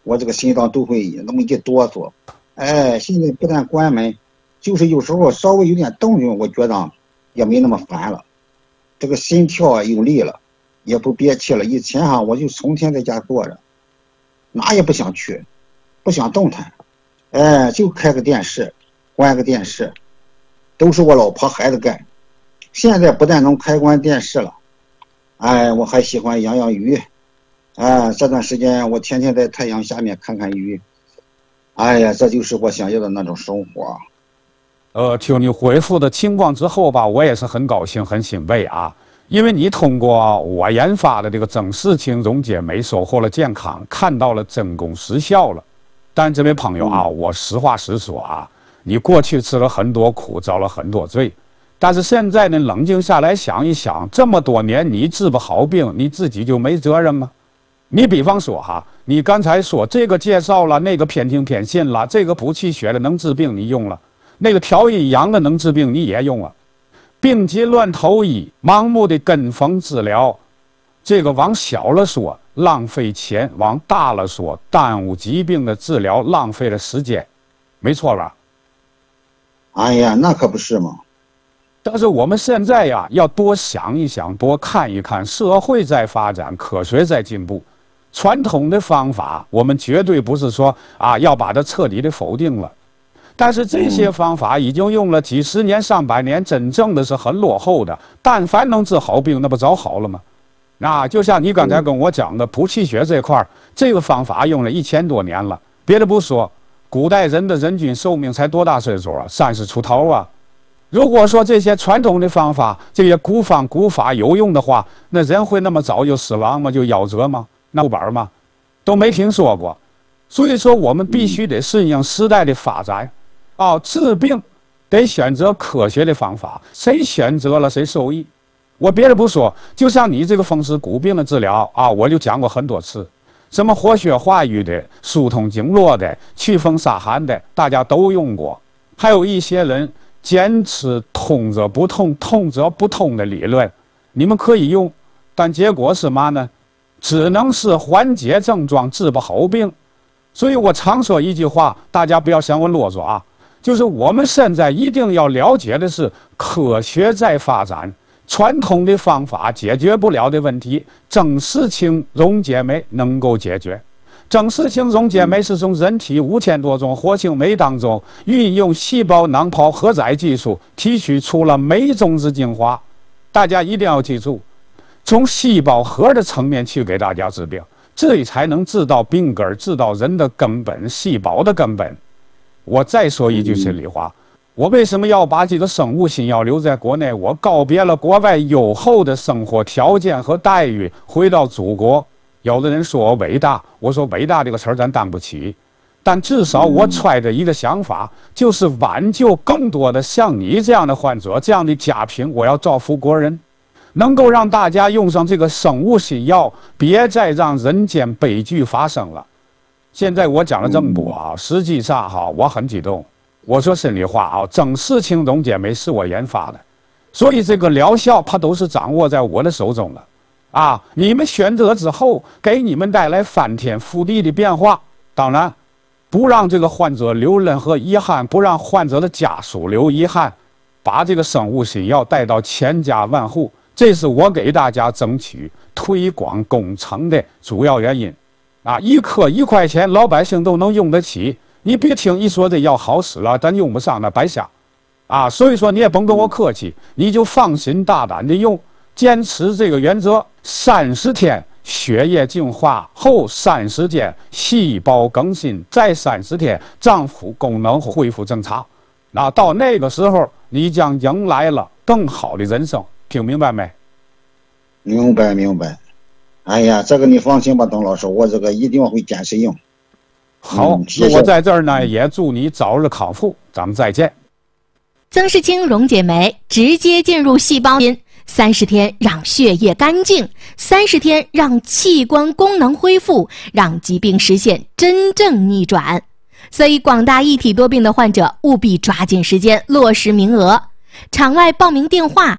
我这个心脏都会那么一哆嗦。哎，现在不但关门，就是有时候稍微有点动静，我觉得也没那么烦了。这个心跳啊有力了，也不憋气了。以前我就成天在家坐着，哪也不想去，不想动弹。哎，就开个电视，关个电视，都是我老婆孩子干。现在不但能开关电视了，哎，我还喜欢养养鱼。哎，这段时间我天天在太阳下面看看鱼。哎呀，这就是我想要的那种生活。 听你回复的情况之后吧，我也是很高兴、很欣慰啊，因为你通过我研发的这个增视氢溶解酶收获了健康，看到了真功实效了。但这位朋友啊，我实话实说啊，你过去吃了很多苦，遭了很多罪，但是现在呢，冷静下来想一想，这么多年你治不好病，你自己就没责任吗？你比方说你刚才说这个介绍了，那个偏听偏信了，这个补气血的能治病你用了，那个调阴阳的能治病你也用了，病急乱投医，盲目的跟风治疗，这个往小了说浪费钱，往大了说耽误疾病的治疗，浪费了时间，没错吧？ 哎呀，那可不是嘛。 但是我们现在要多想一想，多看一看，社会在发展，科学在进步。传统的方法，我们绝对不是说要把它彻底的否定了，但是这些方法已经用了几十年、上百年，真正的是很落后的。但凡能治好病，那不早好了吗？就像你刚才跟我讲的，补气血这块，这个方法用了1000多年了。别的不说，古代人的人均寿命才多大岁数啊？30出头啊。如果说这些传统的方法，这些古方古法有用的话，那人会那么早就死亡吗？就夭折吗？那不本吗？都没听说过。所以说，我们必须得顺应时代的发展。治病得选择科学的方法，谁选择了谁受益。我别的不说，就像你这个风湿骨病的治疗我就讲过很多次，什么活血化瘀的、疏通经络的、祛风杀寒的，大家都用过。还有一些人坚持通则不痛，痛则不通的理论，你们可以用，但结果是嘛呢？只能是缓解症状，治不好病。所以我常说一句话，大家不要嫌我啰嗦就是我们现在一定要了解的是，科学在发展，传统的方法解决不了的问题，增视氢溶解酶能够解决。增视氢溶解酶是从人体5000多种活性酶当中，运用细胞囊泡荷载技术提取出了酶种子精华。大家一定要记住，从细胞核的层面去给大家治病，这才能治到病根，治到人的根本，细胞的根本。我再说一句心里话，我为什么要把这个生物新药留在国内？我告别了国外优厚的生活条件和待遇，回到祖国。有的人说我伟大，我说伟大这个词儿咱担不起，但至少我揣着一个想法，就是挽救更多的像你这样的患者，这样的家贫，我要造福国人，能够让大家用上这个生物新药，别再让人间悲剧发生了。现在我讲了这么多实际上我很激动。我说心里话增视氢溶解酶是我研发的，所以这个疗效它都是掌握在我的手中了。你们选择之后，给你们带来翻天覆地的变化。当然，不让这个患者留任何遗憾，不让患者的家属留遗憾，把这个生物新药带到千家万户，这是我给大家争取推广工程的主要原因。一颗1块钱，老百姓都能用得起。你别听一说这药好使了，咱用不上那白瞎。所以说你也甭跟我客气，你就放心大胆的用。坚持这个原则，30天血液净化后30天细胞更新，再30天脏腑功能恢复正常。到那个时候，你将迎来了更好的人生。听明白没？ 明白明白。哎呀，这个你放心吧，董老师，我这个一定会坚持用。 好，那我在这儿呢，也祝你早日康复，咱们再见。 增视氢溶解酶直接进入细胞，30天让血液干净，30天让器官功能恢复，让疾病实现真正逆转。所以广大一体多病的患者务必抓紧时间落实名额。场外报名电话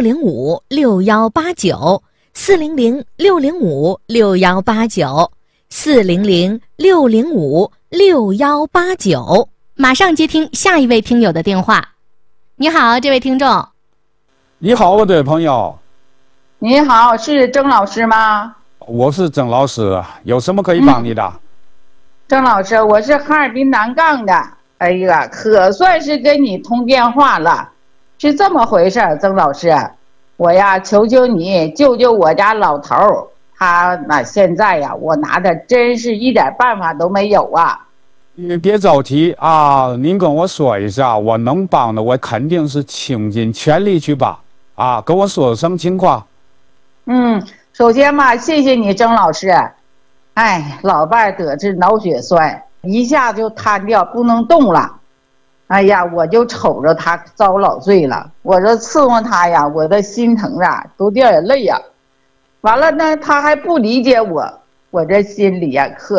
400-605-6189，400-605-6189。 400-605-6189。马上接听下一位听友的电话。你好，这位听众。 你好，我的朋友。 你好，是曾老师吗？ 我是曾老师，有什么可以帮你的？ 曾老师，我是哈尔滨南杠的。哎呀，可算是跟你通电话了。是这么回事，曾老师，我呀，求求你救救我家老头儿。他那现在呀，我拿的真是一点办法都没有啊。 你别着急啊，您跟我说一下，我能帮的，我肯定是倾尽全力去帮啊。跟我说声情况。 首先嘛，谢谢你，曾老师。哎，老伴儿得治脑血栓，一下就瘫掉，不能动了。哎呀，我就瞅着他遭老罪了，我这伺候他呀，我的心疼啊，都掉眼泪呀。完了呢，他还不理解我，我这心里呀可